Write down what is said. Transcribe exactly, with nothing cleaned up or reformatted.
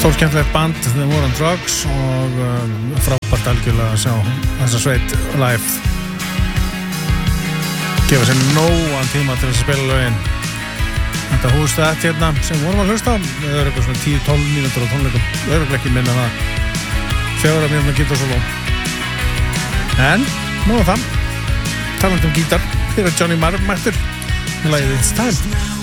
Stórskemmtilegt band, The War on Drugs og um, frábært algjörlega að sjá þessa sveit live gefa sér nógan tíma til að spila lögin. Þetta hússtætt hérna sem vorum að hlusta á það er eitthvað svona tíu til tólf mínútur á tónleikum, það er ekki minna það fjögur að mínútur gítarsóló. En nú er það talandi um gítar, hér er Johnny Marr mættur með lagið It's Time.